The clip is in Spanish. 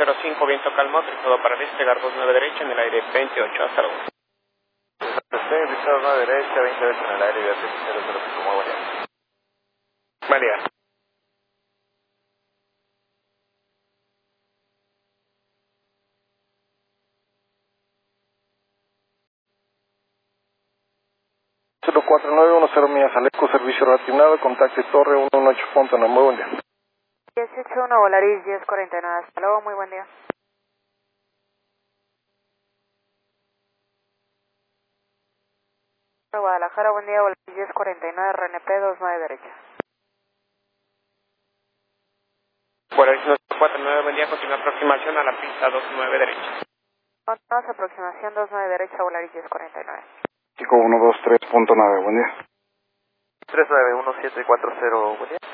05, viento calmo, autorizado para despegar 29 derecha en el aire 28, hasta luego. Visor 9 derecha, 28 en el aire, Ibertel 005, muy buen día. Buen día. Cero 4910 millas Aleco, servicio reactivado, contacte Torre 118.9, muy buen día. 181 Volaris 1049, hasta luego, muy buen día. Guadalajara, buen día, Volaris 1049, RNP 29 derecha. Volaris 949, buen día, continúa aproximación a la pista 29 derecha. Continuamos aproximación 29 derecha, Volaris 1049. Chico 123.9, buen día. 391740, buen día.